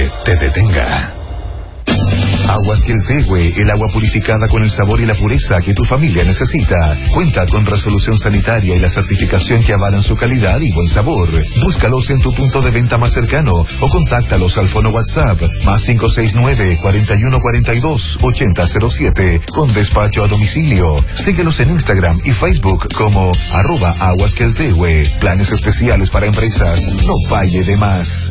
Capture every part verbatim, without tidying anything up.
nadie te detenga. Aguas Quiltegui, el agua purificada con el sabor y la pureza que tu familia necesita. Cuenta con resolución sanitaria y la certificación que avalan su calidad y buen sabor. Búscalos en tu punto de venta más cercano o contáctalos al fono WhatsApp más cinco seis nueve, cuatro uno cuatro dos, ocho cero cero siete con despacho a domicilio. Síguelos en Instagram y Facebook como arroba Aguas Quiltegui. Planes especiales para empresas. No pague de más.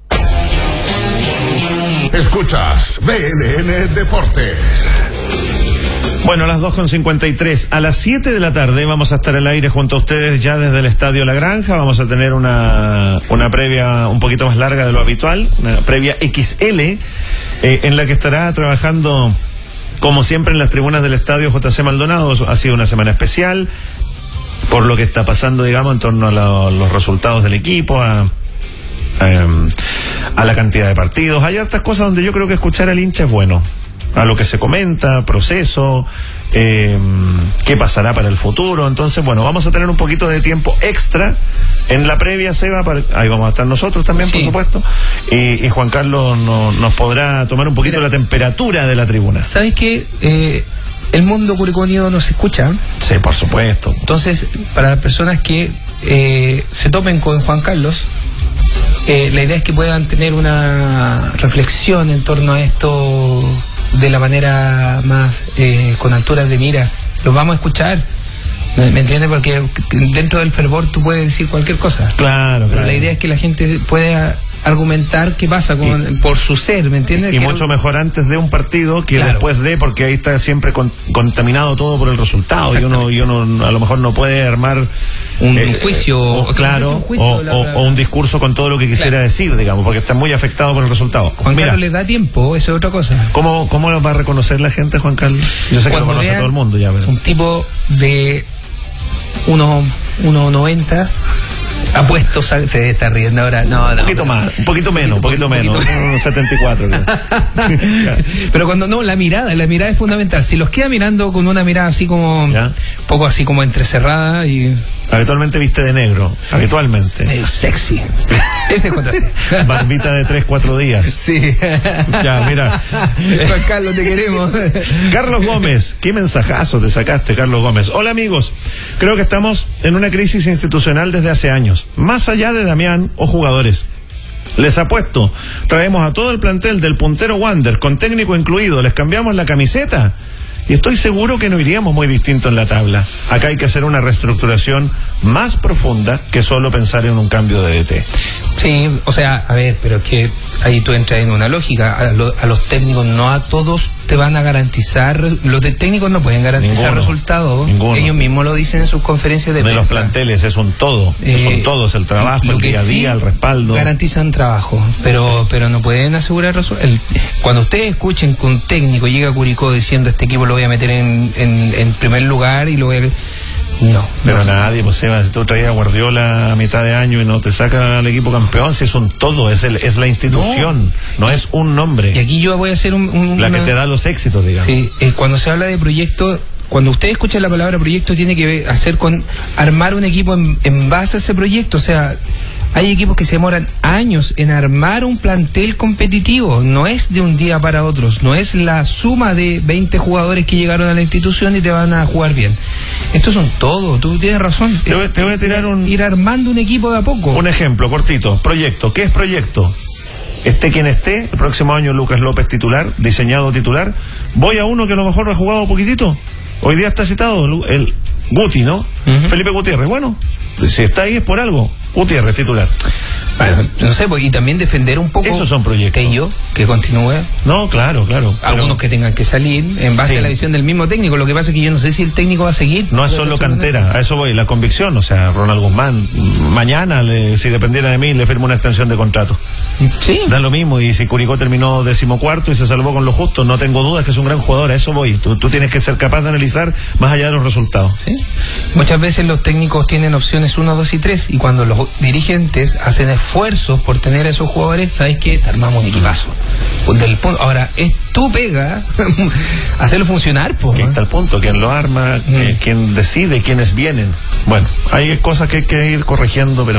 Escuchas V L N Deportes. Bueno, a las dos con cincuenta y tres. A las siete de la tarde vamos a estar al aire junto a ustedes ya desde el Estadio La Granja. Vamos a tener una, una previa un poquito más larga de lo habitual, una previa equis ele, eh, en la que estará trabajando, como siempre, en las tribunas del Estadio J C Maldonado. Ha sido una semana especial por lo que está pasando, digamos, en torno a lo, los resultados del equipo, a... Eh, a la cantidad de partidos. Hay hartas cosas donde yo creo que escuchar al hincha es bueno, a lo que se comenta, proceso, eh, qué pasará para el futuro. Entonces, bueno, vamos a tener un poquito de tiempo extra en la previa, Seba, para, ahí vamos a estar nosotros también, sí, por supuesto, y, y Juan Carlos no, nos podrá tomar un poquito Mira, la temperatura de la tribuna. ¿Sabes qué? Eh, el mundo curicónido nos escucha. Sí, por supuesto. Entonces, para las personas que eh, se topen con Juan Carlos, Eh, la idea es que puedan tener una reflexión en torno a esto de la manera más eh, con alturas de mira. Los vamos a escuchar, ¿me, me entiendes? Porque dentro del fervor tú puedes decir cualquier cosa. Claro, pero claro. La idea es que la gente pueda argumentar qué pasa con, y, por su ser, ¿me entiendes? Y, y que mucho no... mejor antes de un partido que claro. después de, porque ahí está siempre con, contaminado todo por el resultado y uno, y uno a lo mejor no puede armar un eh, juicio, o, o, claro, un juicio o, la... o, o un discurso con todo lo que quisiera claro. decir, digamos, porque está muy afectado por el resultado. Juan Mira, Carlos le da tiempo, eso es otra cosa. ¿Cómo, cómo lo va a reconocer la gente, Juan Carlos? Yo sé Cuando que lo conoce todo el mundo ya, pero... un tipo de uno noventa apuesto, se está riendo ahora. No, no. Un poquito más, un poquito menos, un poquito, poquito menos. Un setenta y cuatro. Pero cuando no, la mirada, la mirada es fundamental. Si los queda mirando con una mirada así como, ¿ya? Un poco así como entrecerrada y. Habitualmente viste de negro, sí. habitualmente. Medio sexy. Ese es J C. Barbita de tres, cuatro días. Sí. Ya, mira. Juan Carlos, te queremos. Carlos Gómez, qué mensajazo te sacaste, Carlos Gómez. Hola, amigos. Creo que estamos en una crisis institucional desde hace años, más allá de Damián o jugadores. Les apuesto, traemos a todo el plantel del puntero Wander, con técnico incluido, les cambiamos la camiseta y estoy seguro que no iríamos muy distinto en la tabla. Acá hay que hacer una reestructuración más profunda que solo pensar en un cambio de D T. Sí, o sea, a ver, pero es que ahí tú entras en una lógica. A, lo, a los técnicos no a todos te van a garantizar, los de técnicos no pueden garantizar ninguno, resultados. Ninguno. Ellos mismos lo dicen en sus conferencias de, de prensa. De los planteles es un todo, eh, son todos, el trabajo, el día a día, el respaldo. Garantizan trabajo, pero sí. pero no pueden asegurar resultados. Cuando ustedes escuchen que un técnico llega a Curicó diciendo este equipo lo voy a meter en, en, en primer lugar y lo voy a... No. Pero no. nadie, pues Seba, si tú traías a Guardiola a mitad de año y no te saca al equipo campeón, si es un todo, es el, es la institución, no, no es un nombre. Y aquí yo voy a hacer un... un la una... que te da los éxitos, digamos. Sí, eh, cuando se habla de proyecto, cuando usted escucha la palabra proyecto, tiene que hacer con armar un equipo en, en base a ese proyecto, o sea... Hay equipos que se demoran años en armar un plantel competitivo. No es de un día para otros. No es la suma de veinte jugadores que llegaron a la institución y te van a jugar bien. Estos son todos. Tú tienes razón. Te voy, te voy a tirar un... Ir armando un equipo de a poco. Un ejemplo, cortito. Proyecto. ¿Qué es proyecto? Esté quien esté. El próximo año Lucas López titular, diseñado titular. Voy a uno que a lo mejor ha jugado poquitito. Hoy día está citado el Guti, ¿no? Uh-huh. Felipe Gutiérrez. Bueno, si está ahí es por algo. Gutiérrez titular. Bueno, no sé, y también defender un poco. Esos son proyectos. Tello, que continúe. No, claro, claro. Algunos pero... que tengan que salir en base sí. a la visión del mismo técnico. Lo que pasa es que yo no sé si el técnico va a seguir. No es solo cantera, a eso voy, la convicción. O sea, Ronald Guzmán, mañana, le, si dependiera de mí, le firmo una extensión de contrato. Sí. Da lo mismo, y si Curicó terminó decimocuarto y se salvó con lo justo, no tengo dudas que es un gran jugador, a eso voy. Tú, tú tienes que ser capaz de analizar más allá de los resultados. Sí. Muchas veces los técnicos tienen opciones uno, dos y tres, y cuando los dirigentes hacen esfuerzos por tener a esos jugadores, ¿sabes qué? Te armamos un equipazo. Del punto. Ahora, es tu pega hacerlo funcionar, pues. Aquí está el punto, quién lo arma, mm. quién decide, quiénes vienen. Bueno, hay cosas que hay que ir corrigiendo, pero